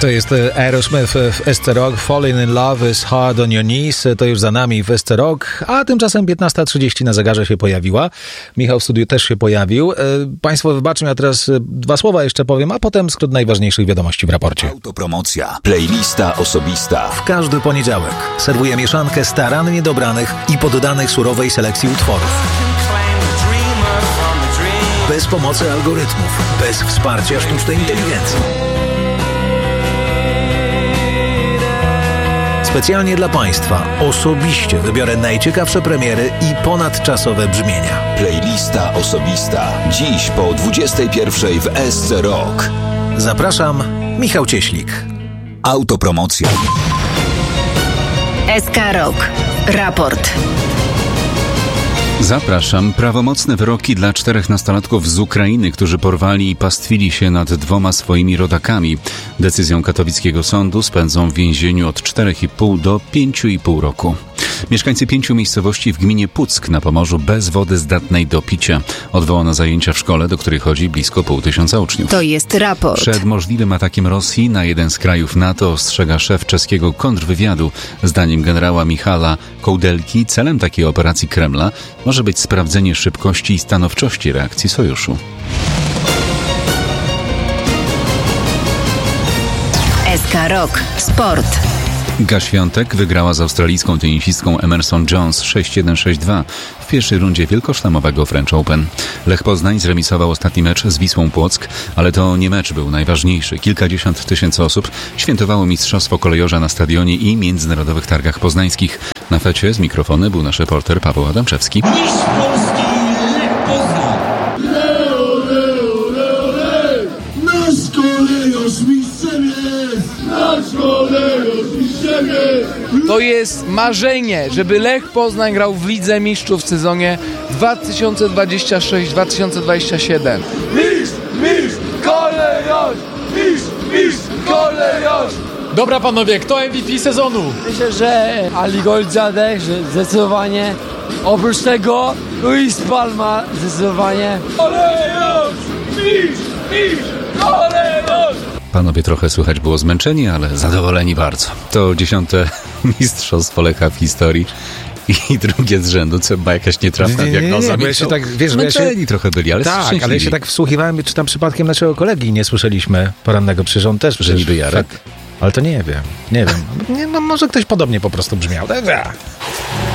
To jest Aerosmith w SC Rock. Falling in Love is Hard on Your Knees. To już za nami w SC Rock, a tymczasem 15:30 na zegarze się pojawiła. Michał w studiu też się pojawił. Państwo wybaczą, ja teraz dwa słowa jeszcze powiem, a potem skrót najważniejszych wiadomości w raporcie. Autopromocja. Playlista osobista. W każdy poniedziałek serwuję mieszankę starannie dobranych i poddanych surowej selekcji utworów. Bez pomocy algorytmów, bez wsparcia sztucznej inteligencji. Specjalnie dla Państwa osobiście wybiorę najciekawsze premiery i ponadczasowe brzmienia. Playlista osobista. Dziś po 21:00 w SC Rock. Zapraszam, Michał Cieślik. Autopromocja. SK Rock. Raport. Zapraszam. Prawomocne wyroki dla 4 nastolatków z Ukrainy, którzy porwali i pastwili się nad 2 swoimi rodakami. Decyzją katowickiego sądu spędzą w więzieniu od 4,5 do 5,5 roku. Mieszkańcy 5 miejscowości w gminie Puck na Pomorzu bez wody zdatnej do picia. Odwołano zajęcia w szkole, do której chodzi blisko 500 uczniów. To jest raport. Przed możliwym atakiem Rosji na jeden z krajów NATO ostrzega szef czeskiego kontrwywiadu. Zdaniem generała Michala Kołdelki celem takiej operacji Kremla może być sprawdzenie szybkości i stanowczości reakcji sojuszu. SK Rock. Sport. Iga Świątek wygrała z australijską tenisistką Emerson Jones 6-1, 6-2 w pierwszej rundzie wielkoszlemowego French Open. Lech Poznań zremisował ostatni mecz z Wisłą Płock, ale to nie mecz był najważniejszy. Kilkadziesiąt tysięcy osób świętowało mistrzostwo kolejorza na stadionie i międzynarodowych targach poznańskich. Na fecie z mikrofony był nasz reporter Paweł Adamczewski. Mistrz Polski Lech Poznań! Nasz kolejorz mistrzem jest! Nasz kolejorz mistrzem jest! To jest marzenie, żeby Lech Poznań grał w Lidze Mistrzów w sezonie 2026-2027. Mistrz kolejorz! Mistrz kolejorz! Dobra panowie, kto MVP sezonu? Myślę, że Ali Goldziadek, że zdecydowanie. Oprócz tego Luis Palma zdecydowanie. Kolejorz! Mistrz kolejorz! Panowie trochę słychać było zmęczeni, ale zadowoleni bardzo. To 10. mistrzostwo Lecha w historii i drugie z rzędu, co chyba jakaś nietrafna diagnoza. Bo ja się tak, wiesz, zmęczeni trochę byli, ale tak, ale ja się tak wsłuchiwałem, czy tam przypadkiem naszego kolegi nie słyszeliśmy porannego, przecież on też. Że niby Jarek? Ale to nie wiem. Nie, no, może ktoś podobnie po prostu brzmiał.